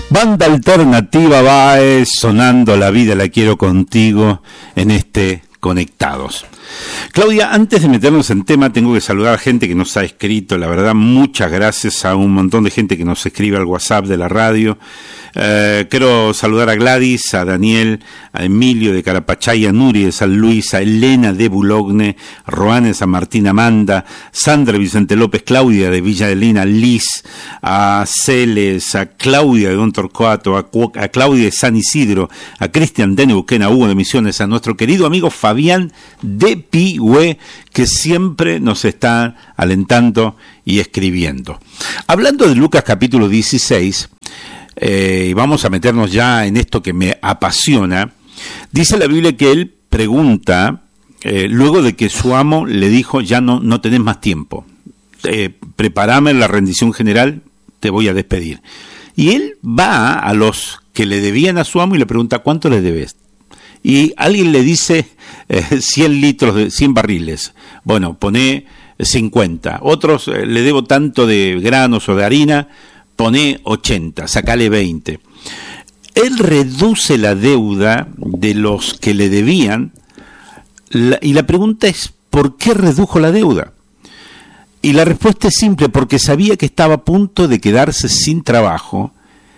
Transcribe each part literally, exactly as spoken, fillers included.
Banda alternativa Baez, sonando La vida la quiero contigo en este Conectados. Claudia, antes de meternos en tema, tengo que saludar a gente que nos ha escrito. La verdad, muchas gracias a un montón de gente que nos escribe al WhatsApp de la radio. Eh, quiero saludar a Gladys, a Daniel, a Emilio de Carapachay, a Nuri de San Luis, a Elena de Bulogne, a Roane de San Martín, Amanda, Sandra Vicente López, Claudia de Villa Adelina, Liz, a Celes, a Claudia de Don Torcuato, a, a Claudia de San Isidro, a Cristian de Neuquén, a Hugo de Misiones, a nuestro querido amigo Fabián de Pihue, que siempre nos está alentando y escribiendo. Hablando de Lucas capítulo dieciséis, eh, y vamos a meternos ya en esto que me apasiona, dice la Biblia que él pregunta, eh, luego de que su amo le dijo, ya no, no tenés más tiempo, eh, prepárame la rendición general, te voy a despedir. Y él va a los que le debían a su amo y le pregunta, ¿cuánto le debes? Y alguien le dice eh, cien litros, de cien barriles. Bueno, pone cincuenta. Otros, eh, le debo tanto de granos o de harina, pone ochenta, sacale veinte. Él reduce la deuda de los que le debían, la, y la pregunta es, ¿por qué redujo la deuda? Y la respuesta es simple, porque sabía que estaba a punto de quedarse sin trabajo.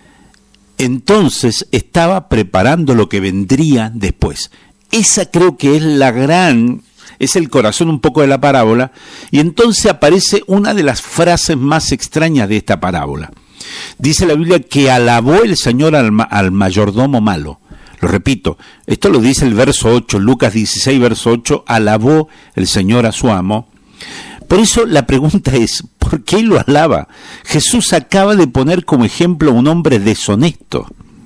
Entonces estaba preparando lo que vendría después. Esa creo que es la gran, es el corazón un poco de la parábola, y entonces aparece una de las frases más extrañas de esta parábola. Dice la Biblia que alabó el Señor al, al mayordomo malo. Lo repito, esto lo dice el verso ocho, Lucas dieciséis, verso ocho, alabó el Señor a su amo. Por eso la pregunta es, ¿por qué lo alaba? Jesús acaba de poner como ejemplo a un hombre deshonesto,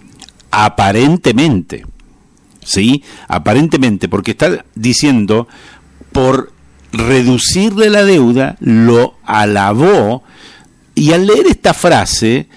aparentemente, ¿sí? Aparentemente, porque está diciendo, por reducirle la deuda, lo alabó, y al leer esta frase,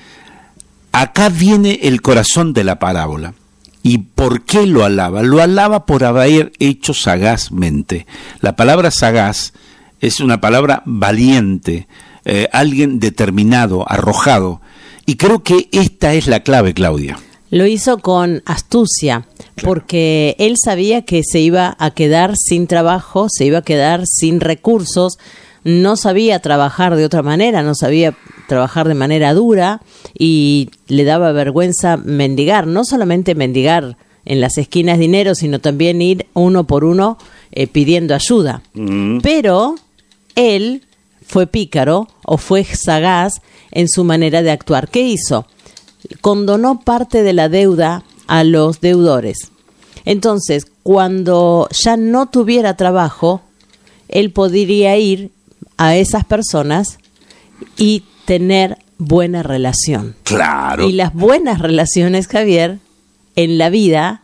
acá viene el corazón de la parábola. ¿Y por qué lo alaba? Lo alaba por haber hecho sagazmente. La palabra sagaz es una palabra valiente, eh, alguien determinado, arrojado. Y creo que esta es la clave, Claudia. Lo hizo con astucia, porque él sabía que se iba a quedar sin trabajo, se iba a quedar sin recursos, no sabía trabajar de otra manera, no sabía trabajar de manera dura y le daba vergüenza mendigar, no solamente mendigar en las esquinas dinero, sino también ir uno por uno eh, pidiendo ayuda. Mm. Pero él fue pícaro o fue sagaz en su manera de actuar. ¿Qué hizo? Condonó parte de la deuda a los deudores. Entonces, cuando ya no tuviera trabajo, él podría ir a esas personas y tener buena relación. Claro. Y las buenas relaciones, Javier, en la vida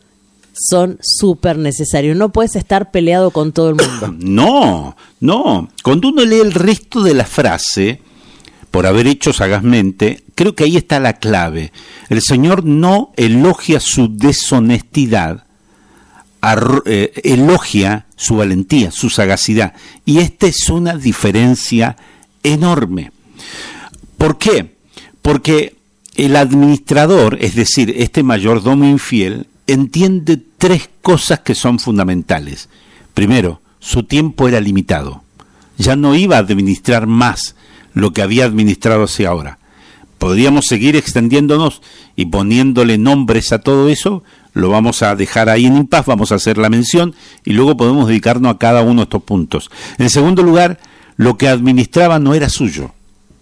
son súper necesarios. No puedes estar peleado con todo el mundo. No, no. Cuando uno lee el resto de la frase, por haber hecho sagazmente, creo que ahí está la clave. El Señor no elogia su deshonestidad, ar, eh, elogia su valentía, su sagacidad. Y esta es una diferencia enorme. ¿Por qué? Porque el administrador, es decir, este mayordomo infiel, entiende tres cosas que son fundamentales. Primero, su tiempo era limitado. Ya no iba a administrar más lo que había administrado hacia ahora. Podríamos seguir extendiéndonos y poniéndole nombres a todo eso, lo vamos a dejar ahí en impas, vamos a hacer la mención y luego podemos dedicarnos a cada uno de estos puntos. En segundo lugar, lo que administraba no era suyo.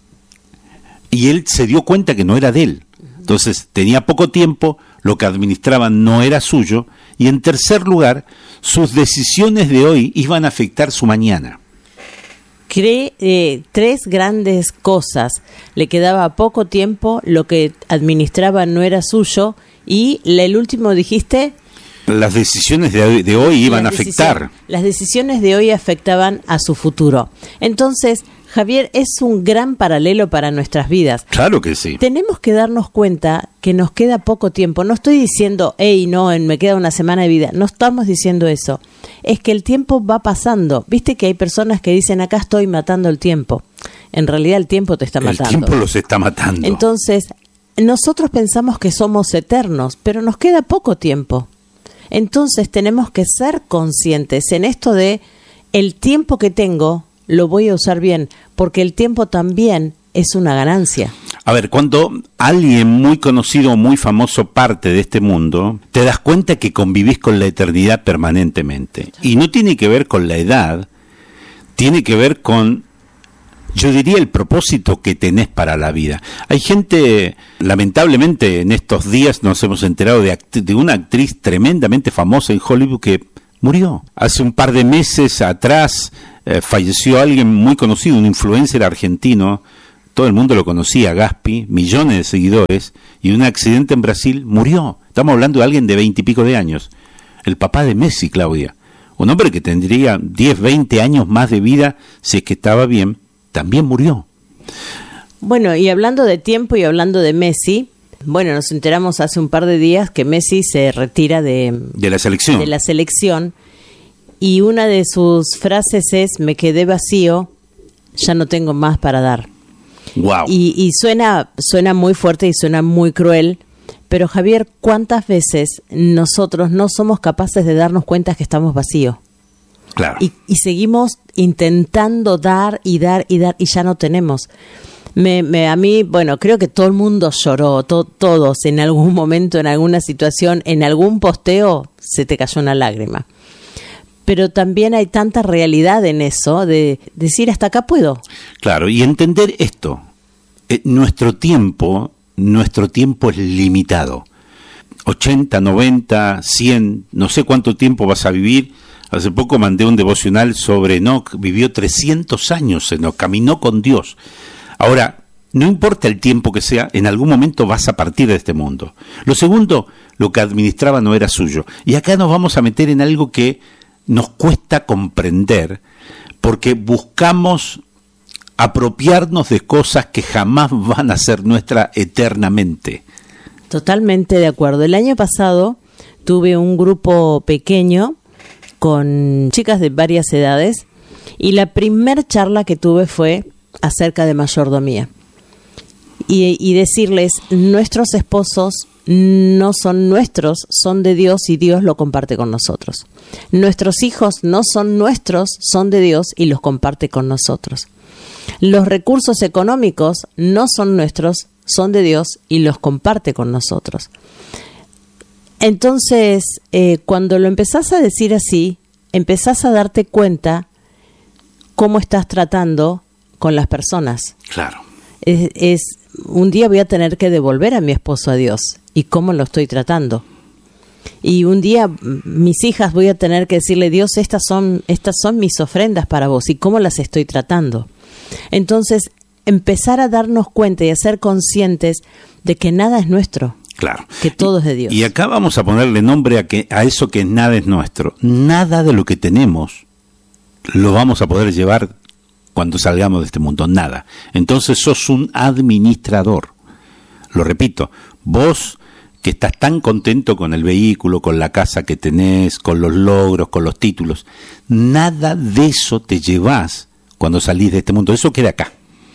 Y él se dio cuenta que no era de él. Entonces, tenía poco tiempo, lo que administraba no era suyo. Y en tercer lugar, sus decisiones de hoy iban a afectar su mañana. Cree eh, tres grandes cosas. Le quedaba poco tiempo, lo que administraba no era suyo. Y el último, dijiste... Las decisiones de hoy, de hoy iban a afectar. Las decisiones de hoy afectaban a su futuro. Entonces, Javier, es un gran paralelo para nuestras vidas. Claro que sí. Tenemos que darnos cuenta que nos queda poco tiempo. No estoy diciendo, hey, no, me queda una semana de vida. No estamos diciendo eso. Es que el tiempo va pasando. Viste que hay personas que dicen, acá estoy matando el tiempo. En realidad el tiempo te está matando. El tiempo los está matando. Entonces, nosotros pensamos que somos eternos, pero nos queda poco tiempo. Entonces tenemos que ser conscientes en esto de el tiempo que tengo lo voy a usar bien, porque el tiempo también es una ganancia. A ver, cuando alguien muy conocido o muy famoso parte de este mundo, te das cuenta que convivís con la eternidad permanentemente. Y no tiene que ver con la edad, tiene que ver con, yo diría, el propósito que tenés para la vida. Hay gente, lamentablemente en estos días nos hemos enterado de, act- de una actriz tremendamente famosa en Hollywood que murió. Hace un par de meses atrás eh, falleció alguien muy conocido, un influencer argentino. Todo el mundo lo conocía, Gaspi, millones de seguidores, y en un accidente en Brasil murió. Estamos hablando de alguien de veintipico de años. El papá de Messi, Claudia. Un hombre que tendría diez, veinte años más de vida, si es que estaba bien, también murió. Bueno, y hablando de tiempo y hablando de Messi, bueno, nos enteramos hace un par de días que Messi se retira de, de la selección. de la selección, y una de sus frases es: me quedé vacío, ya no tengo más para dar. Wow. Y, y suena, suena muy fuerte y suena muy cruel, pero Javier, ¿cuántas veces nosotros no somos capaces de darnos cuenta que estamos vacíos? Claro. Y, y seguimos intentando dar y dar y dar y ya no tenemos. Me, me, a mí, bueno, creo que todo el mundo lloró, to, todos en algún momento, en alguna situación, en algún posteo, se te cayó una lágrima. Pero también hay tanta realidad en eso, de decir hasta acá puedo. Claro, y entender esto, eh, nuestro tiempo, nuestro tiempo es limitado. ochenta, noventa, cien, no sé cuánto tiempo vas a vivir. Hace poco mandé un devocional sobre Enoc, vivió trescientos años Enoc, caminó con Dios. Ahora, no importa el tiempo que sea, en algún momento vas a partir de este mundo. Lo segundo, lo que administraba no era suyo. Y acá nos vamos a meter en algo que nos cuesta comprender, porque buscamos apropiarnos de cosas que jamás van a ser nuestras eternamente. Totalmente de acuerdo. El año pasado tuve un grupo pequeño con chicas de varias edades y la primer charla que tuve fue acerca de mayordomía. Y, y decirles, nuestros esposos no son nuestros, son de Dios y Dios lo comparte con nosotros. Nuestros hijos no son nuestros, son de Dios y los comparte con nosotros. Los recursos económicos no son nuestros, son de Dios y los comparte con nosotros. Entonces, eh, cuando lo empezás a decir así, empezás a darte cuenta cómo estás tratando con las personas. Claro. Es, es un día voy a tener que devolver a mi esposo a Dios y cómo lo estoy tratando. Y un día mis hijas voy a tener que decirle, Dios, estas son estas son mis ofrendas para vos y cómo las estoy tratando. Entonces, empezar a darnos cuenta y a ser conscientes de que nada es nuestro. Claro. Que todo es de Dios. Y acá vamos a ponerle nombre a que a eso que nada es nuestro. Nada de lo que tenemos lo vamos a poder llevar cuando salgamos de este mundo, nada. Entonces sos un administrador. Lo repito, vos que estás tan contento con el vehículo, con la casa que tenés, con los logros, con los títulos, nada de eso te llevás cuando salís de este mundo, eso queda acá.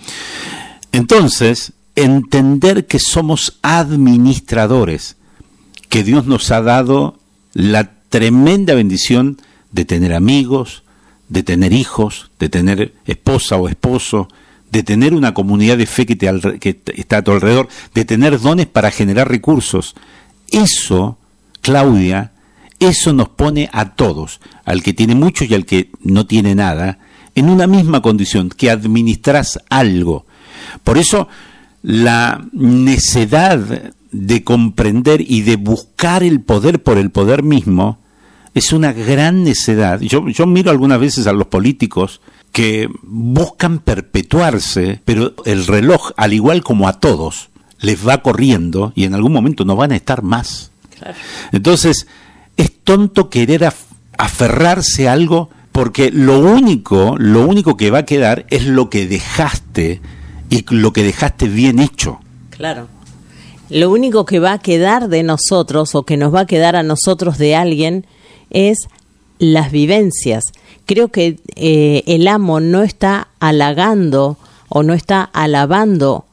Entonces, entender que somos administradores, que Dios nos ha dado la tremenda bendición de tener amigos, de tener hijos, de tener esposa o esposo, de tener una comunidad de fe que, te alre- que está a tu alrededor, de tener dones para generar recursos. Eso, Claudia, eso nos pone a todos, al que tiene mucho y al que no tiene nada, en una misma condición, que administras algo. Por eso, la necedad de comprender y de buscar el poder por el poder mismo es una gran necedad. Yo, yo miro algunas veces a los políticos que buscan perpetuarse, pero el reloj, al igual como a todos, les va corriendo y en algún momento no van a estar más. Claro. Entonces, es tonto querer af- aferrarse a algo, porque lo único, lo único que va a quedar es lo que dejaste y lo que dejaste bien hecho. Claro. Lo único que va a quedar de nosotros o que nos va a quedar a nosotros de alguien es las vivencias. Creo que eh, el amo no está halagando o no está alabando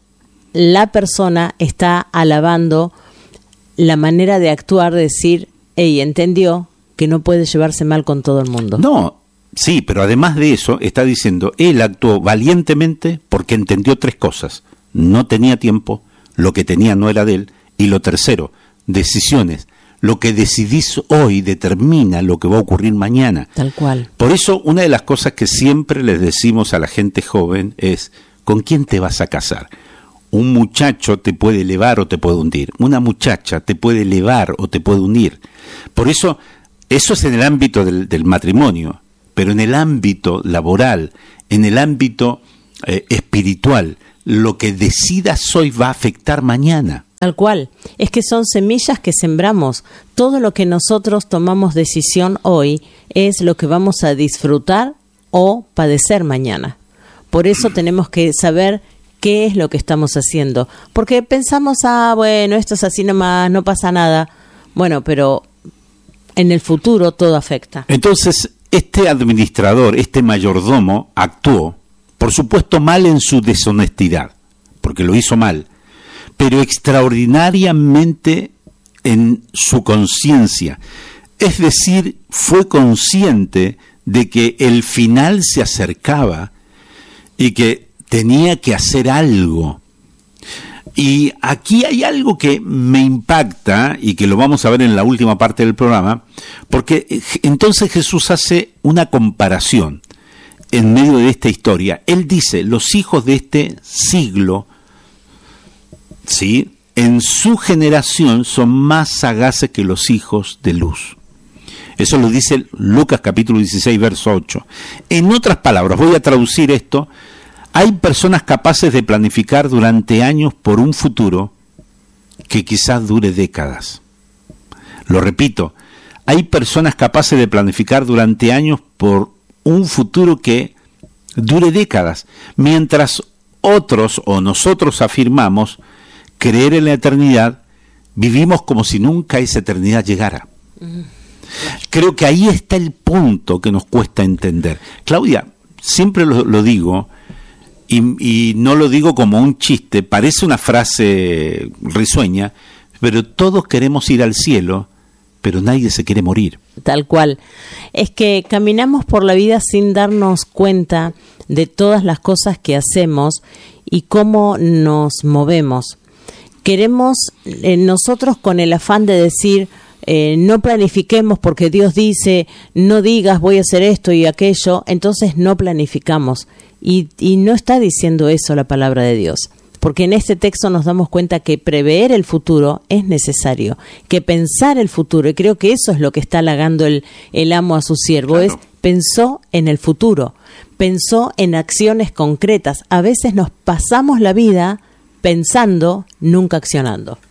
la persona está alabando la manera de actuar, de decir, hey, entendió que no puede llevarse mal con todo el mundo. No, sí, pero además de eso, está diciendo, él actuó valientemente porque entendió tres cosas. No tenía tiempo, lo que tenía no era de él, y lo tercero, decisiones. Lo que decidís hoy determina lo que va a ocurrir mañana. Tal cual. Por eso, una de las cosas que siempre les decimos a la gente joven es, ¿con quién te vas a casar? Un muchacho te puede elevar o te puede hundir. Una muchacha te puede elevar o te puede hundir. Por eso, eso es en el ámbito del, del matrimonio, pero en el ámbito laboral, en el ámbito eh, espiritual, lo que decidas hoy va a afectar mañana. Tal cual. Es que son semillas que sembramos. Todo lo que nosotros tomamos decisión hoy es lo que vamos a disfrutar o padecer mañana. Por eso tenemos que saber qué es lo que estamos haciendo. Porque pensamos, ah, bueno, esto es así nomás, no pasa nada. Bueno, pero en el futuro todo afecta. Entonces, este administrador, este mayordomo, actuó, por supuesto, mal en su deshonestidad, porque lo hizo mal, pero extraordinariamente en su conciencia. Es decir, fue consciente de que el final se acercaba y que tenía que hacer algo. Y aquí hay algo que me impacta y que lo vamos a ver en la última parte del programa, porque entonces Jesús hace una comparación en medio de esta historia. Él dice, los hijos de este siglo, ¿sí?, en su generación son más sagaces que los hijos de luz. Eso lo dice Lucas capítulo dieciséis, verso ocho. En otras palabras, voy a traducir esto. Hay personas capaces de planificar durante años por un futuro que quizás dure décadas. Lo repito, hay personas capaces de planificar durante años por un futuro que dure décadas, mientras otros o nosotros afirmamos creer en la eternidad, vivimos como si nunca esa eternidad llegara. Creo que ahí está el punto que nos cuesta entender. Claudia, siempre lo, lo digo, y, y no lo digo como un chiste, parece una frase risueña, pero todos queremos ir al cielo, pero nadie se quiere morir. Tal cual. Es que caminamos por la vida sin darnos cuenta de todas las cosas que hacemos y cómo nos movemos. Queremos eh, nosotros con el afán de decir, eh, no planifiquemos porque Dios dice, no digas voy a hacer esto y aquello, entonces no planificamos. Y, y no está diciendo eso la palabra de Dios. Porque en este texto nos damos cuenta que prever el futuro es necesario, que pensar el futuro, y creo que eso es lo que está halagando el, el amo a su siervo, claro. Es pensó en el futuro, pensó en acciones concretas. A veces nos pasamos la vida pensando, nunca accionando.